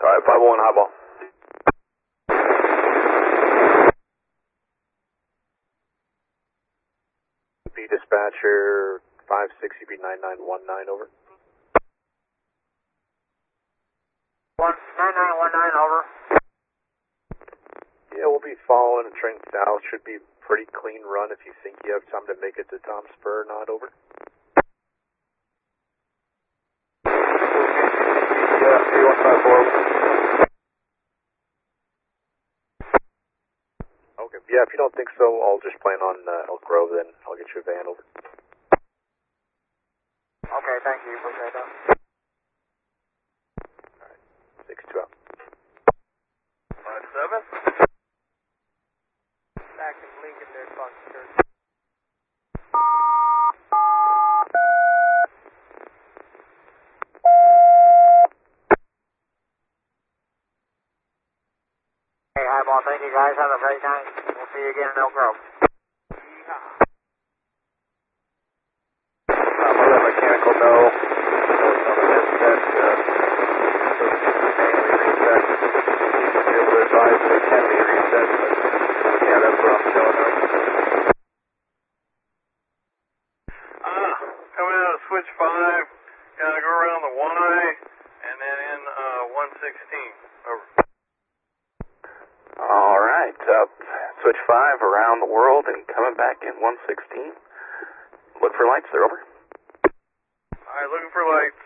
Alright, 501 highball. B dispatcher 56 UB9919 over. 9919 over. Yeah, we'll be following a train south. Should be a pretty clean run if you think you have time to make it to Tom Spur, not over. Yeah, 3154. Okay, yeah, if you don't think so, I'll just plan on Elk Grove, then I'll get you a van over. Okay, thank you. Appreciate that. Alright, 6-2 out. 5-7. Back in Lincoln there, Fox Church. Hey, highball, thank you guys. Have a great night. We'll see you again in Elk Grove. Mechanical no. Coming out of switch 5, gotta go around the Y, and then in 116. Over. Alright, switch 5 around the world and coming back in 116. Look for lights there, over. Alright, looking for lights.